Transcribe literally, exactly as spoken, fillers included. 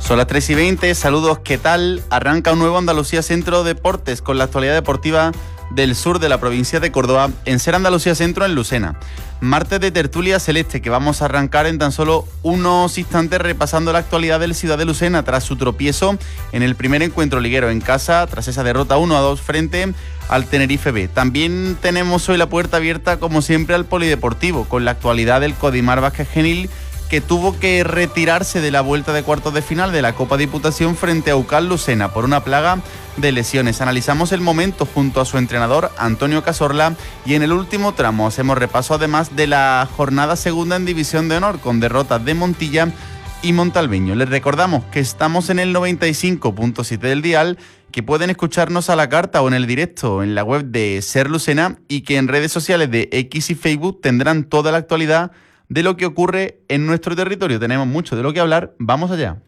Son las tres y veinte, saludos, ¿qué tal? Arranca un nuevo Andalucía Centro Deportes con la actualidad deportiva del sur de la provincia de Córdoba en Ser Andalucía Centro en Lucena. Martes de tertulia celeste que vamos a arrancar en tan solo unos instantes repasando la actualidad del Ciudad de Lucena tras su tropiezo en el primer encuentro liguero en casa tras esa derrota uno a dos frente al Tenerife B. También tenemos hoy la puerta abierta como siempre al polideportivo con la actualidad del Codimar Vázquez Genil, que tuvo que retirarse de la vuelta de cuartos de final de la Copa Diputación frente a U C A L Lucena por una plaga de lesiones. Analizamos el momento junto a su entrenador Antonio Cazorla y en el último tramo hacemos repaso además de la jornada segunda en División de Honor con derrotas de Montilla y Montalbeño. Les recordamos que estamos en el noventa y cinco punto siete del dial, que pueden escucharnos a la carta o en el directo en la web de Ser Lucena y que en redes sociales de X y Facebook tendrán toda la actualidad de lo que ocurre en nuestro territorio. Tenemos mucho de lo que hablar, vamos allá.